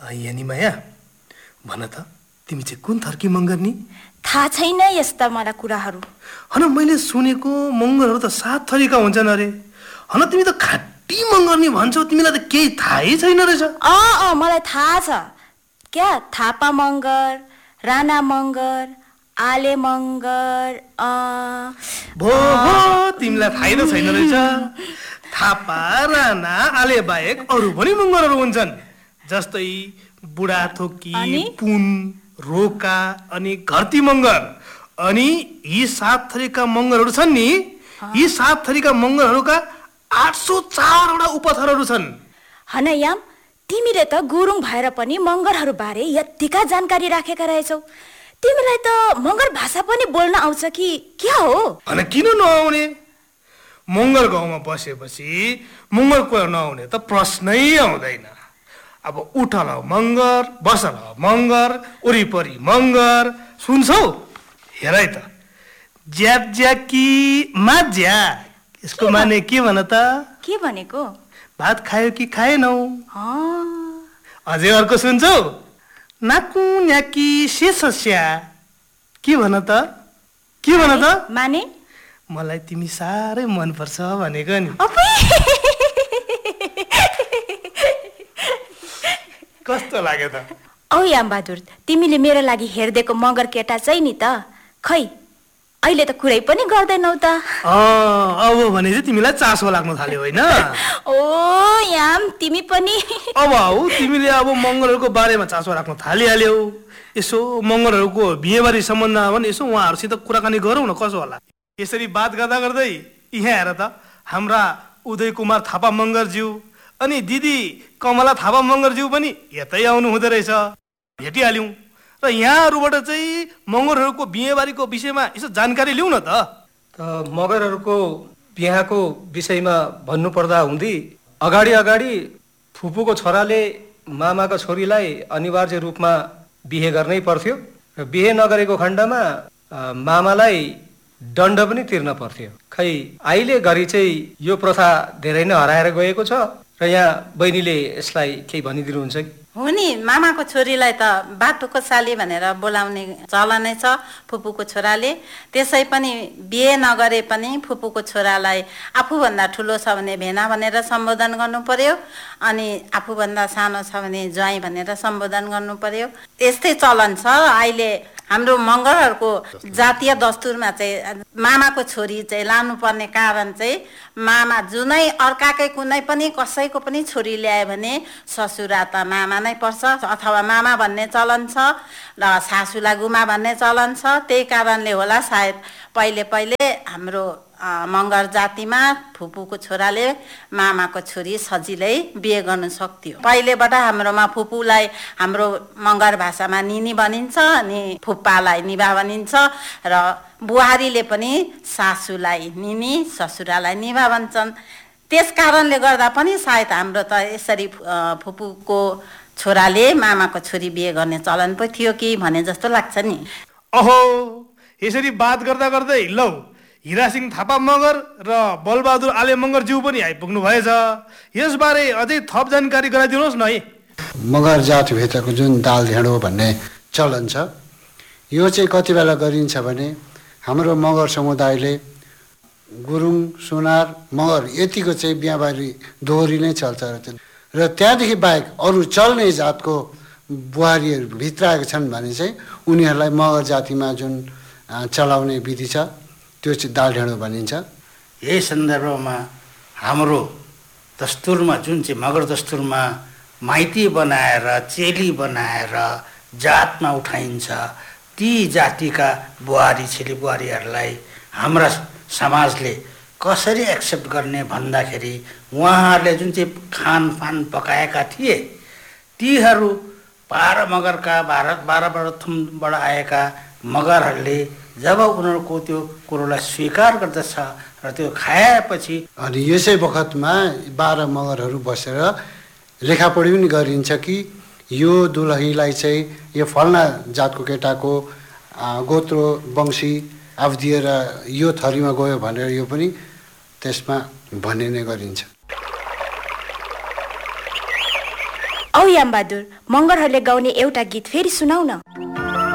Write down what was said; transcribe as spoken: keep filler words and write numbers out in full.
यानी माया, भन त तिमी चाहिँ कुन थर्की मगर नि? थाहा छैन यस्ता मलाई कुराहरू। हन मैले सुनेको मगरहरू त सात थरीका हुन्छन् अरे। हन तिमी त खाटी मगर नि भन्छौ, तिमीलाई त केही थाहै छैन रहेछ। अँ अँ मलाई थाहा छ। क्या थापा मगर, राणा मगर, आले मगर, भो भो तिमीलाई थाहै त छैन रहेछ। थापा, राणा, आले बाहेक अरू पनि मगरहरू हुन्छन्, जस्तै बुढाथोकी, पुन, रोका अनि घरती मगर। अनि यी सात थरीका मगरहरू छन् नि, यी सात थरीका मगरहरूका आठ सौ चारवटा उपथरहरू छन्। हन याम, तिमीले त गुरुङ भएर पनि मगरहरू बारे यतिका जानकारी राखेका रहेछौ। तिमीलाई त मगर भाषा पनि बोल्न आउँछ कि क्या हो? हन किन नआउने? मगर गाउँमा बसेपछि मगर कुरा नआउने त प्रश्नै आउँदैन। अब उठल मगर, बसल मगर, वरिपरि मगर, सुन्छौ? हेर है त, ज्याप ज्याकी माज्या, यसको माने के भन त? के भनेको? भात खायो कि खाएनौ? अझै अर्को सुन्छौ? नाकु न्याकी शेषस्या, के भन त? के भन त? माने मलाई तिमी साह्रै मनपर्छ भनेको नि। कस्तो लाग्यो त? औ याम बहादुर, तिमीले मेरो लागि हेर्देको मगर केटा चाहिँ नि त, खै अहिले त कुरै पनि गर्दैनौ त। अब भने चाहिँ तिमीलाई चासो लाग्न थाल्यो होइन? ओ याम, तिमी पनि अब हौ तिमीले अब मगरहरूको बारेमा चासो राख्न थालिहाल्यौ। यसो मगरहरूको बिहेबारी सम्बन्धमा पनि यसो उहाँहरूसित कुराकानी गरौँ न, कसो होला? यसरी बात गर्दा गर्दै यहाँ हेर त, हाम्रा उदय कुमार थापा मगरज्यू अनि दिदी कमला थापा मगरज्यू पनि यतै आउनु हुँदो रहेछ। भेटिहाल्यौँ र यहाँहरूबाट चाहिँ मगरहरूको बिहेबारीको विषयमा यसो जानकारी लिउँ न त। मगरहरूको बिहाको विषयमा भन्नुपर्दा हुँदी अगाडि अगाडि फुपूको छोराले मामाको छोरीलाई अनिवार्य रूपमा बिहे गर्नै पर्थ्यो र बिहे नगरेको खण्डमा मामालाई दण्ड पनि तिर्न पर्थ्यो। खै अहिले घरि चाहिँ यो प्रथा धेरै नै हराएर गएको छ र यहाँ बहिनीले यसलाई केही भनिदिनुहुन्छ कि? हो नि, मामाको छोरीलाई त बाटोको साली भनेर बोलाउने चलनै छ फुपूको छोराले। त्यसै पनि बिहे नगरे पनि फुपूको छोरालाई आफूभन्दा ठुलो छ भने भेना भनेर सम्बोधन गर्नु पर्यो, अनि आफूभन्दा सानो छ भने ज्वाइँ भनेर सम्बोधन गर्नु पर्यो। यस्तै चलन छ अहिले। हाम्रो मगरहरूको जातीय दस्तुरमा चाहिँ मामाको छोरी चाहिँ लानुपर्ने कारण चाहिँ मामा जुनै अर्काकै कुनै पनि कसैको पनि छोरी ल्यायो भने ससुरा त मामा नै पर्छ, अथवा मामा भन्ने चलन छ र सासूलाई गुमा भन्ने चलन छ। त्यही कारणले होला सायद पहिले पहिले हाम्रो मगर जातिमा फुपूको छोराले मामाको छोरी सजिलै बिहे गर्नु सक्थ्यो। पहिलेबाट हाम्रोमा फुपूलाई हाम्रो मगर भाषामा निनी भनिन्छ, अनि फुप्पालाई निभा भनिन्छ, र बुहारीले पनि सासूलाई निनी, ससुरालाई निभा भन्छन्। त्यस कारणले गर्दा पनि सायद हाम्रो त यसरी फुपूको छोराले मामाको छोरी बिहे गर्ने चलन पो थियो कि भने जस्तो लाग्छ नि। अहो, यसरी बात गर्दा गर्दै लौ हिरासिंह थापा मगर र बलबहादुर आले मगरज्यू पनि आइपुग्नु भएछ। यसबारे अझै थप जानकारी गराइदिनुहोस् न है। मगर जातिभित्रको जुन दाल ढेँडो भन्ने चलन छ, यो चाहिँ कति बेला गरिन्छ भने हाम्रो मगर समुदायले गुरुङ, सुनार, मगर यतिको चाहिँ बिहाबारी दोहोरी नै चल्छ र त्यहाँदेखि बाहेक अरू चल्ने जातको बुहारीहरू भित्राएका छन् भने चाहिँ उनीहरूलाई मगर जातिमा जुन चलाउने विधि छ त्यो चाहिँ दाल ढेँडो भनिन्छ। यही सन्दर्भमा हाम्रो दस्तुरमा जुन चाहिँ मगर दस्तुरमा माइती बनाएर, चेली बनाएर जातमा उठाइन्छ, ती जातिका बुहारी चेली बुहारीहरूलाई हाम्रा समाजले कसरी एक्सेप्ट गर्ने भन्दाखेरि उहाँहरूले जुन चाहिँ खानपान पकाएका थिए तीहरू बाह्र मगरका भारत बाह्र थुमबाट आएका मगरहरूले जब उनीहरूको त्यो कुरोलाई स्वीकार गर्दछ र त्यो खाएपछि, अनि यसै बखतमा बाह्र मगरहरू बसेर लेखापढी पनि गरिन्छ कि यो दुलहीलाई चाहिँ यो फल्ना जातको केटाको गोत्रो वंशी आफू दिएर यो थरीमा गयो भनेर यो पनि त्यसमा भनिने गरिन्छ। औ यामबहादुर, मगरहरूले गाउने एउटा गीत फेरि सुनाउ न।